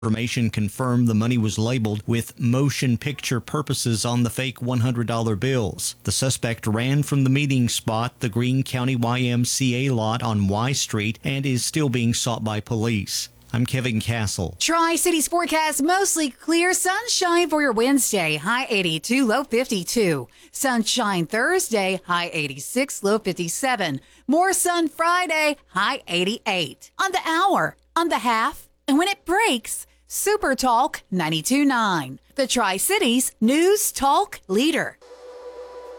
Information confirmed the money was labeled with motion picture purposes on the fake $100 bills. The suspect ran from the meeting spot, the Greene County YMCA lot on Y Street, and is still being sought by police. I'm Kevin Castle. Tri-Cities forecast mostly clear sunshine for your Wednesday, high 82, low 52. Sunshine Thursday, high 86, low 57. More sun Friday, high 88. On the hour, on the half, and when it breaks, Super Talk 92.9, the Tri-Cities News Talk leader.